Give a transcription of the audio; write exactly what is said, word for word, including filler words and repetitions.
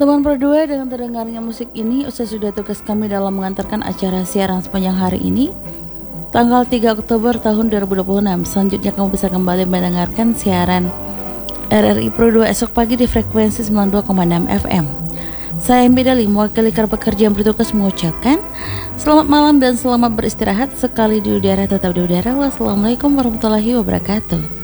Teman berdua, dengan terdengarnya musik ini, usai sudah tugas kami dalam mengantarkan acara siaran sepanjang hari ini, tanggal tiga Oktober tahun dua ribu dua puluh enam. Selanjutnya kamu bisa kembali mendengarkan siaran R R I Pro dua esok pagi di frekuensi sembilan puluh dua koma enam F M. Saya M B Dali, mewakili rekan pekerja yang bertugas mengucapkan selamat malam dan selamat beristirahat. Sekali di udara tetap di udara. Wassalamualaikum warahmatullahi wabarakatuh.